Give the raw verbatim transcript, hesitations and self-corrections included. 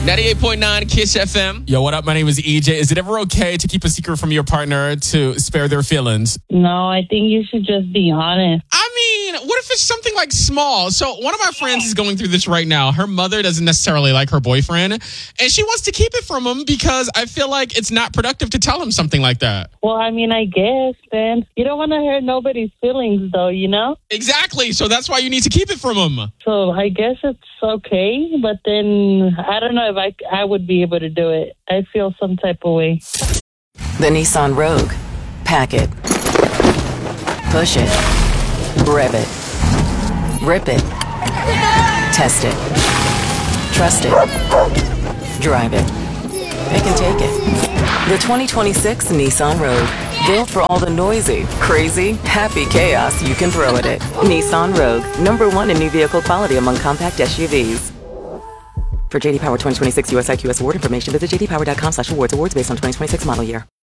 ninety-eight point nine Kiss F M. Yo, what up? My name is E J. Is it ever okay to keep a secret from your partner to spare their feelings? No, I think you should just be honest. I mean, what if it's something like small? So one of my friends is going through this right now. Her mother doesn't necessarily like her boyfriend, and she wants to keep it from him because I feel like it's not productive to tell him something like that. Well, I mean, I guess then you don't want to hurt nobody's feelings, though, you know? Exactly. So that's why you need to keep it from him. So I guess it's okay, but then I don't know if I, I would be able to do it. I feel some type of way. The Nissan Rogue. Pack it. Push it. Rev it. Rip it. Test it. Trust it. Drive it. It can take it. The twenty twenty-six Nissan Rogue. Built for all the noisy, crazy, happy chaos you can throw at it. Nissan Rogue. Number one in new vehicle quality among compact S U Vs. For J D Power twenty twenty-six U S I Q S award information, visit j d power dot com slash awards. Awards based on twenty twenty-six model year.